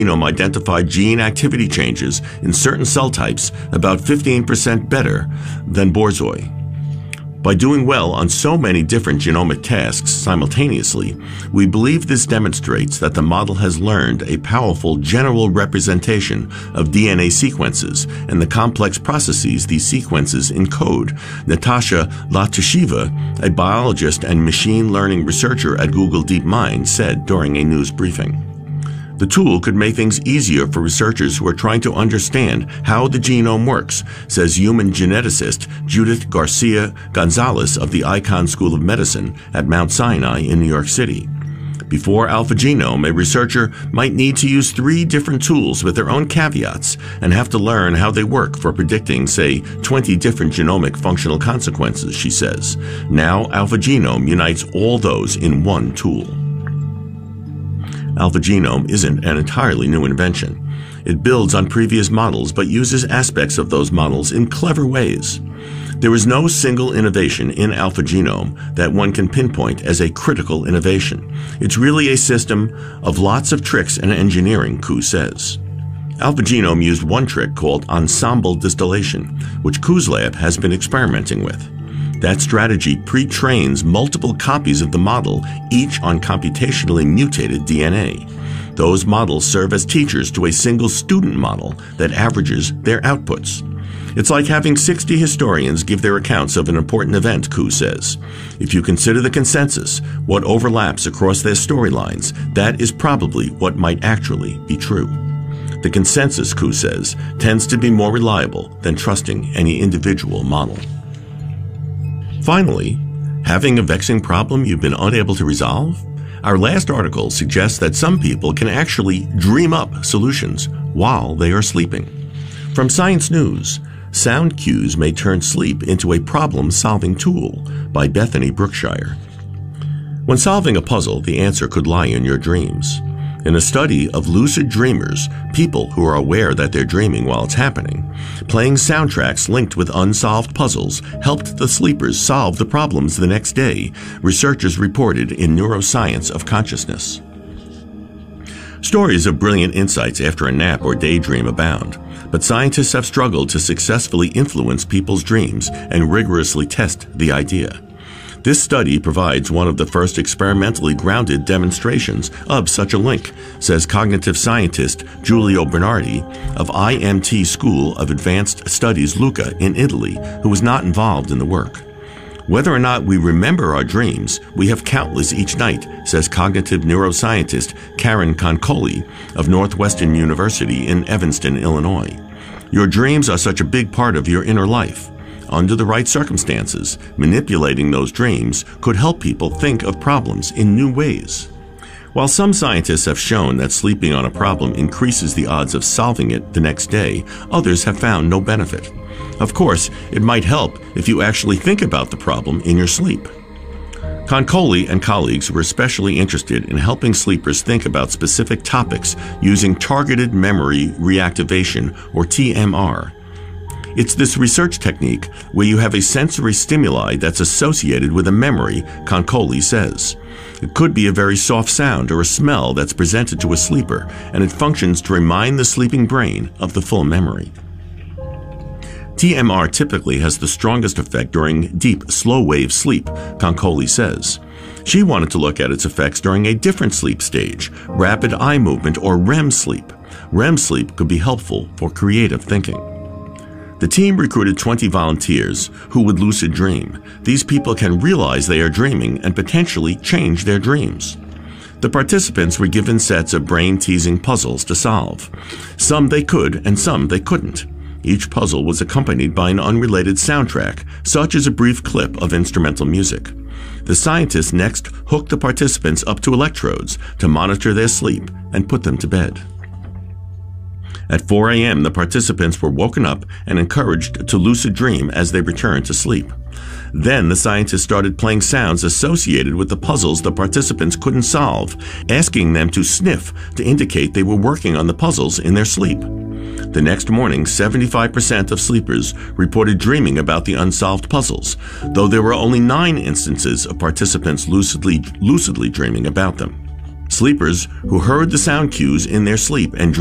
genome identified gene activity changes in certain cell types about 15% better than Borzoi. By doing well on so many different genomic tasks simultaneously, we believe this demonstrates that the model has learned a powerful general representation of DNA sequences and the complex processes these sequences encode, Natasha Latasheva, a biologist and machine learning researcher at Google DeepMind, said during a news briefing. The tool could make things easier for researchers who are trying to understand how the genome works, says human geneticist Judith Garcia Gonzalez of the Icahn School of Medicine at Mount Sinai in New York City. Before AlphaGenome, a researcher might need to use 3 different tools with their own caveats and have to learn how they work for predicting, say, 20 different genomic functional consequences, she says. Now, AlphaGenome unites all those in one tool. AlphaGenome isn't an entirely new invention. It builds on previous models but uses aspects of those models in clever ways. There is no single innovation in AlphaGenome that one can pinpoint as a critical innovation. It's really a system of lots of tricks and engineering, Koo says. AlphaGenome used one trick called ensemble distillation, which Koo's lab has been experimenting with. That strategy pre-trains multiple copies of the model, each on computationally mutated DNA. Those models serve as teachers to a single student model that averages their outputs. It's like having 60 historians give their accounts of an important event, Koo says. If you consider the consensus, what overlaps across their storylines, that is probably what might actually be true. The consensus, Koo says, tends to be more reliable than trusting any individual model. Finally, having a vexing problem you've been unable to resolve? Our last article suggests that some people can actually dream up solutions while they are sleeping. From Science News, Sound Cues May Turn Sleep into a Problem-Solving Tool by Bethany Brookshire. When solving a puzzle, the answer could lie in your dreams. In a study of lucid dreamers, people who are aware that they're dreaming while it's happening, playing soundtracks linked with unsolved puzzles helped the sleepers solve the problems the next day, researchers reported in Neuroscience of Consciousness. Stories of brilliant insights after a nap or daydream abound, but scientists have struggled to successfully influence people's dreams and rigorously test the idea. This study provides one of the first experimentally grounded demonstrations of such a link, says cognitive scientist Giulio Bernardi of IMT School of Advanced Studies Lucca in Italy, who was not involved in the work. Whether or not we remember our dreams, we have countless each night, says cognitive neuroscientist Karen Concoli of Northwestern University in Evanston, Illinois. Your dreams are such a big part of your inner life. Under the right circumstances, manipulating those dreams could help people think of problems in new ways. While some scientists have shown that sleeping on a problem increases the odds of solving it the next day, others have found no benefit. Of course, it might help if you actually think about the problem in your sleep. Concoli and colleagues were especially interested in helping sleepers think about specific topics using targeted memory reactivation, or TMR. It's this research technique where you have a sensory stimuli that's associated with a memory, Concoli says. It could be a very soft sound or a smell that's presented to a sleeper, and it functions to remind the sleeping brain of the full memory. TMR typically has the strongest effect during deep, slow-wave sleep, Concoli says. She wanted to look at its effects during a different sleep stage, rapid eye movement or REM sleep. REM sleep could be helpful for creative thinking. The team recruited 20 volunteers who would lucid dream. These people can realize they are dreaming and potentially change their dreams. The participants were given sets of brain-teasing puzzles to solve. Some they could and some they couldn't. Each puzzle was accompanied by an unrelated soundtrack, such as a brief clip of instrumental music. The scientists next hooked the participants up to electrodes to monitor their sleep and put them to bed. At 4 a.m., the participants were woken up and encouraged to lucid dream as they returned to sleep. Then the scientists started playing sounds associated with the puzzles the participants couldn't solve, asking them to sniff to indicate they were working on the puzzles in their sleep. The next morning, 75% of sleepers reported dreaming about the unsolved puzzles, though there were only 9 instances of participants lucidly dreaming about them. Sleepers who heard the sound cues in their sleep and